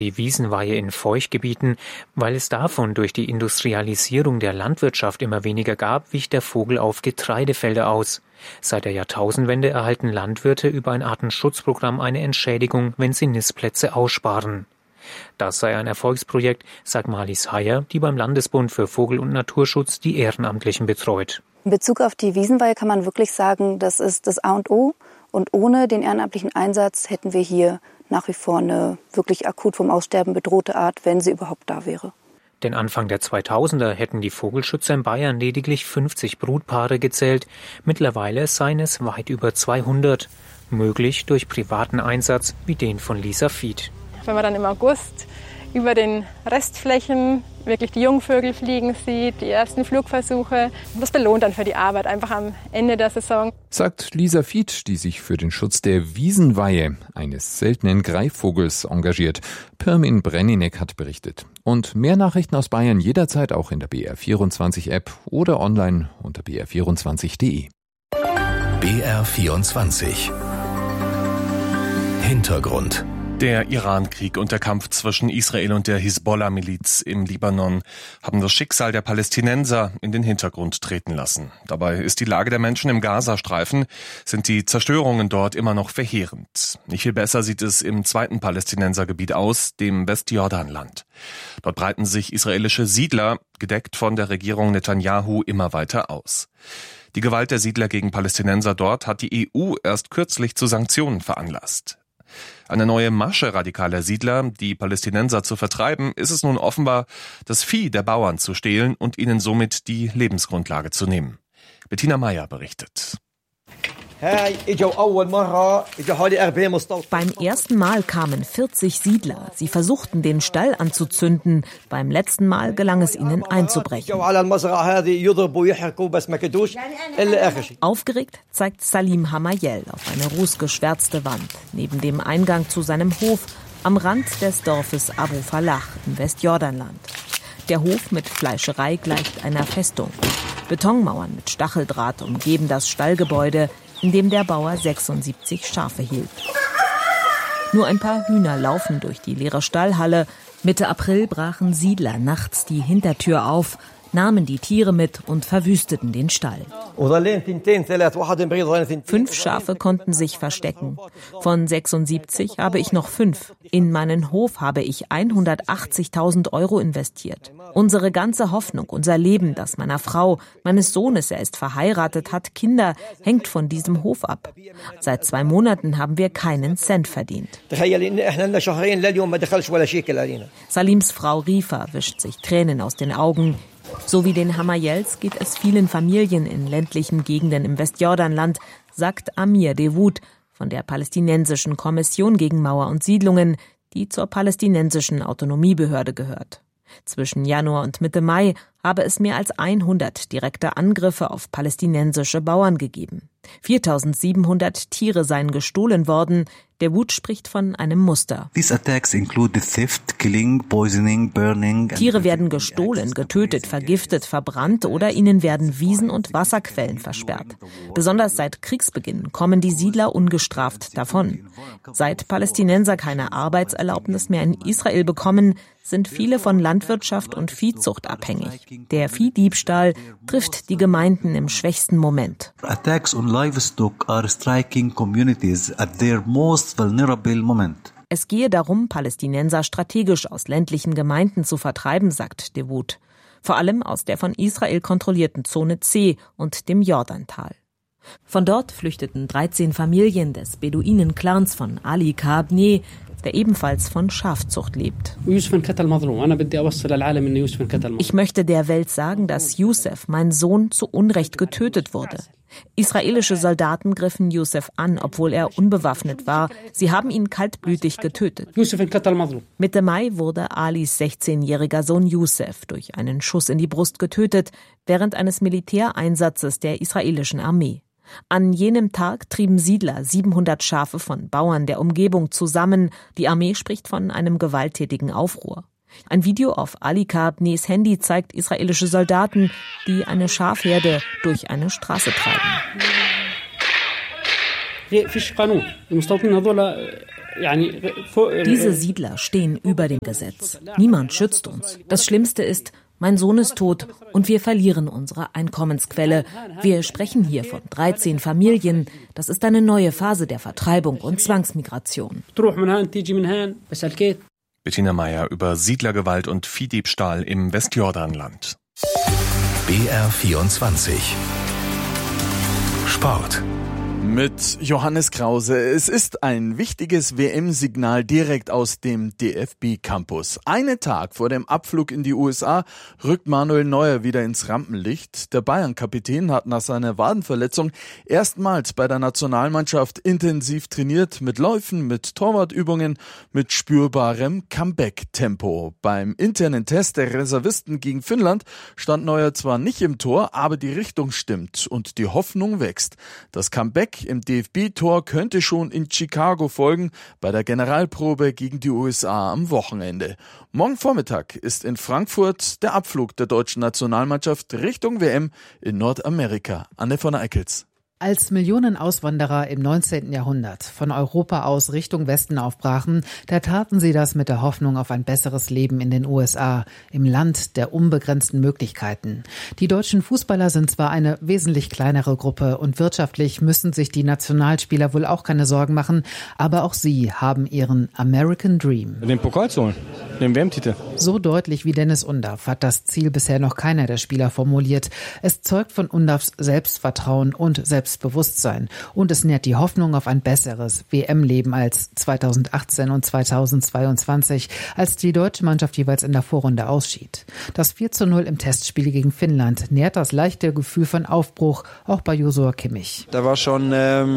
Die Wiesenweihe in Feuchtgebieten, weil es davon durch die Industrialisierung der Landwirtschaft immer weniger gab, wich der Vogel auf Getreidefelder aus. Seit der Jahrtausendwende erhalten Landwirte über ein Artenschutzprogramm eine Entschädigung, wenn sie Nistplätze aussparen. Das sei ein Erfolgsprojekt, sagt Marlies Heyer, die beim Landesbund für Vogel- und Naturschutz die Ehrenamtlichen betreut. In Bezug auf die Wiesenweihe kann man wirklich sagen, das ist das A und O. Und ohne den ehrenamtlichen Einsatz hätten wir hier nach wie vor eine wirklich akut vom Aussterben bedrohte Art, wenn sie überhaupt da wäre. Denn Anfang der 2000er hätten die Vogelschützer in Bayern lediglich 50 Brutpaare gezählt. Mittlerweile seien es weit über 200. Möglich durch privaten Einsatz wie den von Lisa Fied. Wenn man dann im August über den Restflächen wirklich die Jungvögel fliegen sieht, die ersten Flugversuche, das belohnt dann für die Arbeit einfach am Ende der Saison. Sagt Lisa Fied, die sich für den Schutz der Wiesenweihe, eines seltenen Greifvogels, engagiert. Pirmin Brenninek hat berichtet. Und mehr Nachrichten aus Bayern jederzeit auch in der BR24-App oder online unter br24.de. BR24 Hintergrund. Der Iran-Krieg und der Kampf zwischen Israel und der Hisbollah-Miliz im Libanon haben das Schicksal der Palästinenser in den Hintergrund treten lassen. Dabei ist die Lage der Menschen im Gazastreifen, sind die Zerstörungen dort immer noch verheerend. Nicht viel besser sieht es im zweiten Palästinensergebiet aus, dem Westjordanland. Dort breiten sich israelische Siedler, gedeckt von der Regierung Netanyahu, immer weiter aus. Die Gewalt der Siedler gegen Palästinenser dort hat die EU erst kürzlich zu Sanktionen veranlasst. Eine neue Masche radikaler Siedler, die Palästinenser zu vertreiben, ist es nun offenbar, das Vieh der Bauern zu stehlen und ihnen somit die Lebensgrundlage zu nehmen. Bettina Meyer berichtet. Beim ersten Mal kamen 40 Siedler. Sie versuchten, den Stall anzuzünden. Beim letzten Mal gelang es ihnen einzubrechen. Aufgeregt zeigt Salim Hamayel auf eine rußgeschwärzte Wand neben dem Eingang zu seinem Hof am Rand des Dorfes Abu Falach im Westjordanland. Der Hof mit Fleischerei gleicht einer Festung. Betonmauern mit Stacheldraht umgeben das Stallgebäude, in dem der Bauer 76 Schafe hielt. Nur ein paar Hühner laufen durch die leere Stallhalle. Mitte April brachen Siedler nachts die Hintertür auf, nahmen die Tiere mit und verwüsteten den Stall. 5 Schafe konnten sich verstecken. Von 76 habe ich noch 5. In meinen Hof habe ich 180.000 Euro investiert. Unsere ganze Hoffnung, unser Leben, das meiner Frau, meines Sohnes, er ist verheiratet, hat Kinder, hängt von diesem Hof ab. Seit 2 Monaten haben wir keinen Cent verdient. Salims Frau Rifa wischt sich Tränen aus den Augen. So wie den Hamayels geht es vielen Familien in ländlichen Gegenden im Westjordanland, sagt Amir Dewood von der palästinensischen Kommission gegen Mauer und Siedlungen, die zur palästinensischen Autonomiebehörde gehört. Zwischen Januar und Mitte Mai habe es mehr als 100 direkte Angriffe auf palästinensische Bauern gegeben. 4.700 Tiere seien gestohlen worden. Der Wut spricht von einem Muster. Tiere werden gestohlen, getötet, vergiftet, verbrannt oder ihnen werden Wiesen und Wasserquellen versperrt. Besonders seit Kriegsbeginn kommen die Siedler ungestraft davon. Seit Palästinenser keine Arbeitserlaubnis mehr in Israel bekommen, sind viele von Landwirtschaft und Viehzucht abhängig. Der Viehdiebstahl trifft die Gemeinden im schwächsten Moment. Attacks on livestock are striking communities at their most vulnerable moment. Es gehe darum, Palästinenser strategisch aus ländlichen Gemeinden zu vertreiben, sagt Dewood. Vor allem aus der von Israel kontrollierten Zone C und dem Jordantal. Von dort flüchteten 13 Familien des Beduinen-Clans von Ali Kabneh, der ebenfalls von Schafzucht lebt. Ich möchte der Welt sagen, dass Youssef, mein Sohn, zu Unrecht getötet wurde. Israelische Soldaten griffen Youssef an, obwohl er unbewaffnet war. Sie haben ihn kaltblütig getötet. Mitte Mai wurde Alis 16-jähriger Sohn Youssef durch einen Schuss in die Brust getötet, während eines Militäreinsatzes der israelischen Armee. An jenem Tag trieben Siedler 700 Schafe von Bauern der Umgebung zusammen. Die Armee spricht von einem gewalttätigen Aufruhr. Ein Video auf Ali Kabnehs Handy zeigt israelische Soldaten, die eine Schafherde durch eine Straße treiben. Diese Siedler stehen über dem Gesetz. Niemand schützt uns. Das Schlimmste ist, mein Sohn ist tot und wir verlieren unsere Einkommensquelle. Wir sprechen hier von 13 Familien. Das ist eine neue Phase der Vertreibung und Zwangsmigration. Bettina Meyer über Siedlergewalt und Viehdiebstahl im Westjordanland. BR24 Sport. Mit Johannes Krause. Es ist ein wichtiges WM-Signal direkt aus dem DFB-Campus. Einen Tag vor dem Abflug in die USA rückt Manuel Neuer wieder ins Rampenlicht. Der Bayern-Kapitän hat nach seiner Wadenverletzung erstmals bei der Nationalmannschaft intensiv trainiert, mit Läufen, mit Torwartübungen, mit spürbarem Comeback-Tempo. Beim internen Test der Reservisten gegen Finnland stand Neuer zwar nicht im Tor, aber die Richtung stimmt und die Hoffnung wächst. Das Comeback im DFB-Tor könnte schon in Chicago folgen, bei der Generalprobe gegen die USA am Wochenende. Morgen Vormittag ist in Frankfurt der Abflug der deutschen Nationalmannschaft Richtung WM in Nordamerika. Anne von Eickels. Als Millionen Auswanderer im 19. Jahrhundert von Europa aus Richtung Westen aufbrachen, da taten sie das mit der Hoffnung auf ein besseres Leben in den USA, im Land der unbegrenzten Möglichkeiten. Die deutschen Fußballer sind zwar eine wesentlich kleinere Gruppe und wirtschaftlich müssen sich die Nationalspieler wohl auch keine Sorgen machen, aber auch sie haben ihren American Dream. Den Pokal zu holen, den WM-Titel. So deutlich wie Dennis Undaff hat das Ziel bisher noch keiner der Spieler formuliert. Es zeugt von Undaffs Selbstvertrauen und Selbstbewusstsein und es nährt die Hoffnung auf ein besseres WM-Leben als 2018 und 2022, als die deutsche Mannschaft jeweils in der Vorrunde ausschied. Das 4:0 im Testspiel gegen Finnland nährt das leichte Gefühl von Aufbruch, auch bei Joshua Kimmich. Da war schon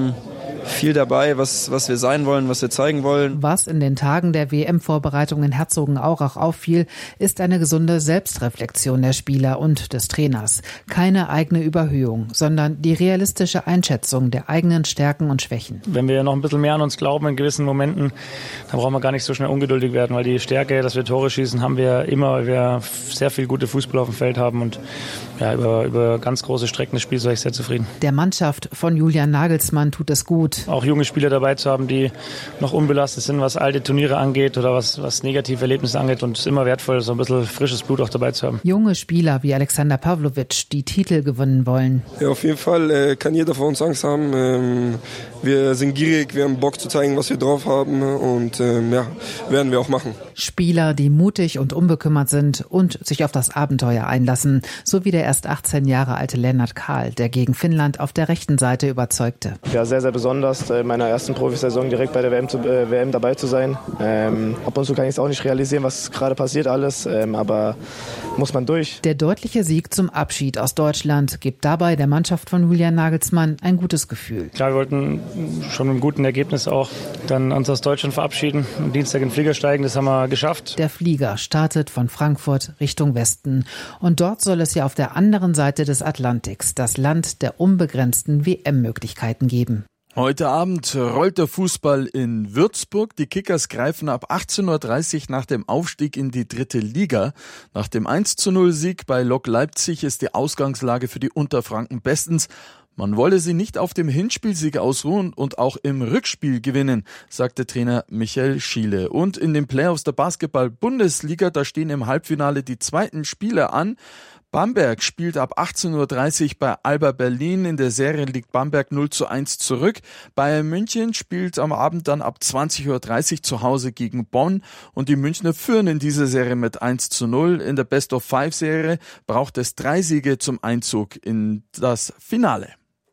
viel dabei, was wir sein wollen, was wir zeigen wollen. Was in den Tagen der WM-Vorbereitung in Herzogenaurach auffiel, ist eine gesunde Selbstreflexion der Spieler und des Trainers. Keine eigene Überhöhung, sondern die realistische Einschätzung der eigenen Stärken und Schwächen. Wenn wir noch ein bisschen mehr an uns glauben in gewissen Momenten, dann brauchen wir gar nicht so schnell ungeduldig werden, weil die Stärke, dass wir Tore schießen, haben wir immer, weil wir sehr viel gute Fußballer auf dem Feld haben und ja, über ganz große Strecken des Spiels war ich sehr zufrieden. Der Mannschaft von Julian Nagelsmann tut es gut. Auch junge Spieler dabei zu haben, die noch unbelastet sind, was alte Turniere angeht oder was negative Erlebnisse angeht, und es ist immer wertvoll, so ein bisschen frisches Blut auch dabei zu haben. Junge Spieler wie Alexander Pavlovic, die Titel gewinnen wollen. Ja, auf jeden Fall kann jeder vor uns Angst haben. Wir sind gierig, wir haben Bock zu zeigen, was wir drauf haben und werden wir auch machen. Spieler, die mutig und unbekümmert sind und sich auf das Abenteuer einlassen, so wie der erst 18 Jahre alte Lennart Kahl, der gegen Finnland auf der rechten Seite überzeugte. Ja, sehr, sehr besonders, in meiner ersten Profisaison direkt bei der WM dabei zu sein. Ab und zu kann ich es auch nicht realisieren, was gerade passiert alles, aber muss man durch. Der deutliche Sieg zum Abschied aus Deutschland gibt dabei der Mannschaft von Julian Nagelsmann ein gutes Gefühl. Klar, wir wollten schon mit einem guten Ergebnis auch dann uns aus Deutschland verabschieden, am Dienstag in den Flieger steigen, das haben wir geschafft. Der Flieger startet von Frankfurt Richtung Westen und dort soll es ja auf der anderen Seite des Atlantiks das Land der unbegrenzten WM-Möglichkeiten geben. Heute Abend rollt der Fußball in Würzburg. Die Kickers greifen ab 18:30 Uhr nach dem Aufstieg in die 3. Liga. Nach dem 1:0-Sieg bei Lok Leipzig ist die Ausgangslage für die Unterfranken bestens. Man wolle sie nicht auf dem Hinspielsieg ausruhen und auch im Rückspiel gewinnen, sagte Trainer Michael Schiele. Und in den Playoffs der Basketball-Bundesliga, da stehen im Halbfinale die zweiten Spiele an. Bamberg spielt ab 18:30 Uhr bei Alba Berlin. In der Serie liegt Bamberg 0:1 zurück. Bayern München spielt am Abend dann ab 20:30 Uhr zu Hause gegen Bonn. Und die Münchner führen in dieser Serie mit 1:0. In der Best-of-5-Serie braucht es 3 Siege zum Einzug in das Finale.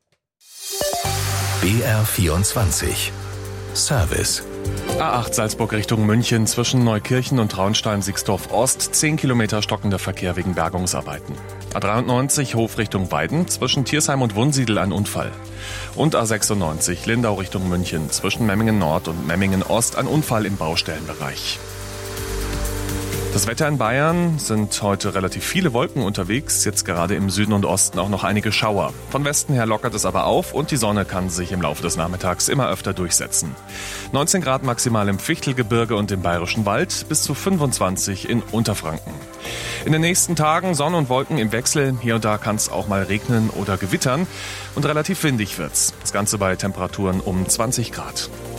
BR24 Service. A8 Salzburg Richtung München zwischen Neukirchen und Traunstein-Sixdorf Ost. 10 Kilometer stockender Verkehr wegen Bergungsarbeiten. A93 Hof Richtung Weiden zwischen Thiersheim und Wunsiedel ein Unfall. Und A96 Lindau Richtung München zwischen Memmingen Nord und Memmingen Ost ein Unfall im Baustellenbereich. Das Wetter in Bayern sind heute relativ viele Wolken unterwegs, jetzt gerade im Süden und Osten auch noch einige Schauer. Von Westen her lockert es aber auf und die Sonne kann sich im Laufe des Nachmittags immer öfter durchsetzen. 19 Grad maximal im Fichtelgebirge und im Bayerischen Wald, bis zu 25 in Unterfranken. In den nächsten Tagen Sonne und Wolken im Wechsel, hier und da kann es auch mal regnen oder gewittern und relativ windig wird's. Das Ganze bei Temperaturen um 20 Grad.